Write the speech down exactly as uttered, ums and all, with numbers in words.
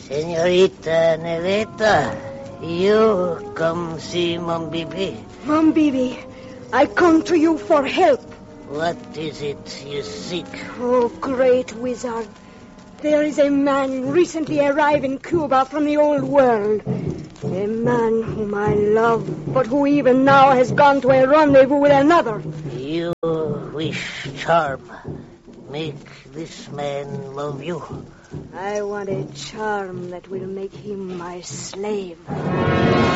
Senorita Neveta, you come see Mombibi. Mombibi, I come to you for help. What is it you seek? Oh, great wizard. There is a man recently arrived in Cuba from the old world. A man whom I love, but who even now has gone to a rendezvous with another. You wish charm. Make this man love you. I want a charm that will make him my slave.